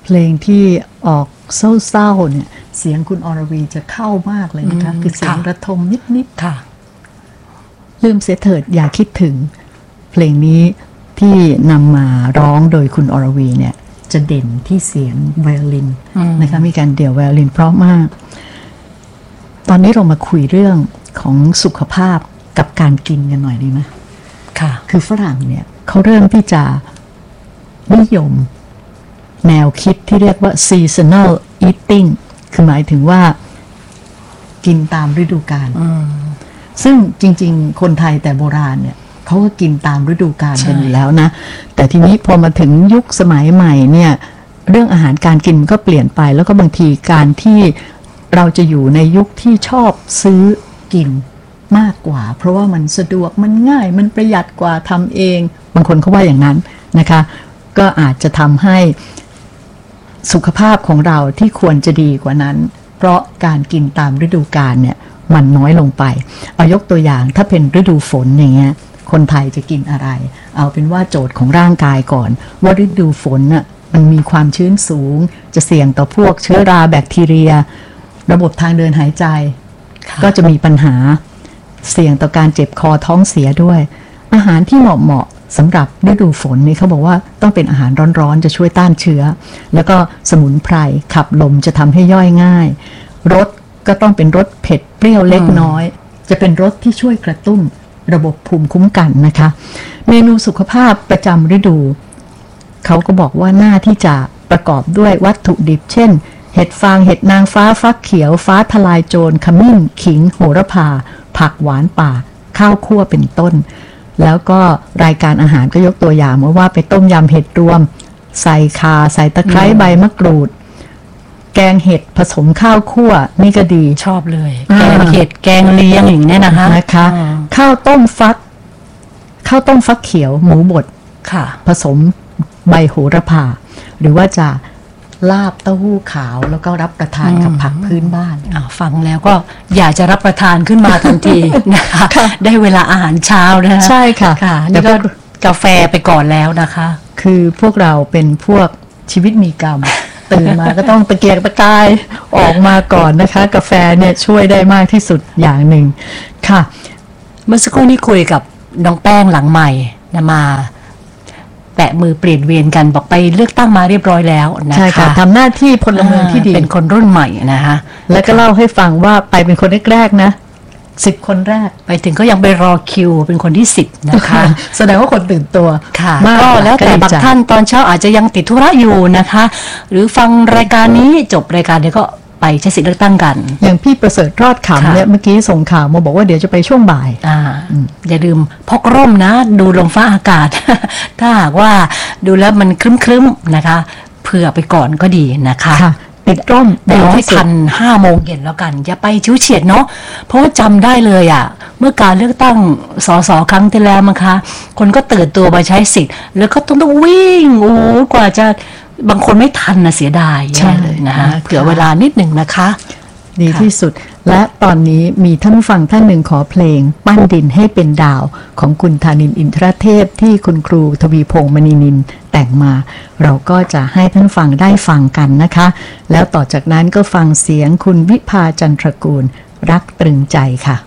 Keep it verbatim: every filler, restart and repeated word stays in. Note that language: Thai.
เพลงที่ออกเศร้าๆเนี่ยเสียงคุณอรวีจะเข้ามากเลยนะคะคือเสียงระทมนิดๆค่ะลืมเสียเถิดอย่าคิดถึงเพลงนี้ที่นำมาร้องโดยคุณอรวีเนี่ยจะเด่นที่เสียงไวโอลินนะคะมีการเดี่ยวไวโอลินเพราะมากตอนนี้เรามาคุยเรื่องของสุขภาพกับการกินกันหน่อยดีไหมค่ะคือฝรั่งเนี่ยเขาเริ่มที่จะนิยมแนวคิดที่เรียกว่า seasonal eating คือหมายถึงว่ากินตามฤดูกาลซึ่งจริงๆคนไทยแต่โบราณเนี่ยเขาก็กินตามฤดูกาลกันอยู่แล้วนะแต่ทีนี้พอมาถึงยุคสมัยใหม่เนี่ยเรื่องอาหารการกินก็เปลี่ยนไปแล้วก็บางทีการที่เราจะอยู่ในยุคที่ชอบซื้อกินมากกว่าเพราะว่ามันสะดวกมันง่ายมันประหยัดกว่าทำเองบางคนเขาว่าอย่างนั้นนะคะก็อาจจะทำให้สุขภาพของเราที่ควรจะดีกว่านั้นเพราะการกินตามฤดูกาลเนี่ยมันน้อยลงไปเอายกตัวอย่างถ้าเป็นฤดูฝนอย่างเงี้ยคนไทยจะกินอะไรเอาเป็นว่าโจทย์ของร่างกายก่อนว่าฤดูฝนน่ะมันมีความชื้นสูงจะเสี่ยงต่อพวกเชื้อราแบคทีเรียระบบทางเดินหายใจก็จะมีปัญหาเสี่ยงต่อการเจ็บคอท้องเสียด้วยอาหารที่เหมาะเหมาะสำหรับฤดูฝนนี่เขาบอกว่าต้องเป็นอาหารร้อนๆจะช่วยต้านเชื้อแล้วก็สมุนไพรขับลมจะทำให้ย่อยง่ายรสก็ต้องเป็นรสเผ็ดเปรี้ยวเล็กน้อยจะเป็นรสที่ช่วยกระตุ้นระบบภูมิคุ้มกันนะคะเมนูสุขภาพประจำฤดูเขาก็บอกว่าหน้าที่จะประกอบด้วยวัตถุดิบเช่นเห็ดฟางเห็ดนางฟ้าฟักเขียวฟ้าทลายโจรขมิ้นขิงโหระพาผักหวานป่าข้าวคั่วเป็นต้นแล้วก็รายการอาหารก็ยกตัวอย่างมาว่าไปต้มยำเห็ดรวมใส่ข่าใส่ตะไคร้ใบมะกรูดแกงเห็ดผสมข้าวคั่วนี่ก็ดีชอบเลยแกงเห็ดแกงเลียงอย่างนี้นะคะนะคะข้าวต้มฟักข้าวต้มฟักเขียวหมูบดค่ะผสมใบโหระพาหรือว่าจะลาบเต้าหู้ขาวแล้วก็รับประทานกับผักพื้นบ้านฟังแล้วก็อยากจะรับประทานขึ้นมาทันทีนะคะได้เวลาอาหารเช้านะคะใช่ค่ะนี่ก็กาแฟไปก่อนแล้วนะคะคือพวกเราเป็นพวกชีวิตมีกรรมตื่นมาก็ต้องตะเกียกตะกายออกมาก่อนนะคะกาแฟเนี่ยช่วยได้มากที่สุดอย่างหนึ่งค่ะเมื่อสักครู่นี้คุยกับน้องแป้งหลังใหม่นะมาแปะมือเปลี่ยนเวียนกันบอกไปเลือกตั้งมาเรียบร้อยแล้วนะคะใช่ค่ะทำหน้าที่พลเมืองที่ดีเป็นคนรุ่นใหม่นะคะแล้วก็เล่าให้ฟังว่าไปเป็นคนแรกๆนะสิบคนแรกไปถึงก็ยังไปรอคิวเป็นคนที่สิบนะคะแสดงว่าคนตื่นตัวค่ะก็แล้วแต่บางท่านตอนเช้าอาจจะยังติดธุระอยู่นะคะหรือฟังรายการนี้จบรายการเดี๋ยวก็ไปใช้สิทธิเลือกตั้งกันอย่างพี่ประเสริฐรอดขำเนี่ยเมื่อกี้ส่งข่าวมาบอกว่าเดี๋ยวจะไปช่วงบ่ายอ่าอย่าลืมพกร่มนะดูลมฟ้าอากาศ ถ้าหากว่าดูแล้วมันครึ้มๆนะคะเผื่อไปก่อนก็ดีนะคะติดร่มแต่ให้ทันห้าโมงเย็นแล้วกันอย่าไปชิวเฉียดเนาะเพราะว่าจำได้เลยอ่ะเมื่อการเลือกตั้งสสครั้งที่แล้วมั้งคะคนก็ตื่นตัวมาใช้สิทธิ์แล้วก็ต้องต้องวิ่งโอ้กว่าจะบางคนไม่ทันนะเสียดายใช่เลยนะคะเผื่อเวลานิดหนึ่งนะคะดีที่สุดและตอนนี้มีท่านผู้ฟังท่านหนึ่งขอเพลงปั้นดินให้เป็นดาวของคุณธานินทร์อินทรเทพที่คุณครูทวีพงษ์มณีนินแต่งมาเราก็จะให้ท่านฟังได้ฟังกันนะคะแล้วต่อจากนั้นก็ฟังเสียงคุณวิภาจันทรกูลรักตรึงใจค่ะ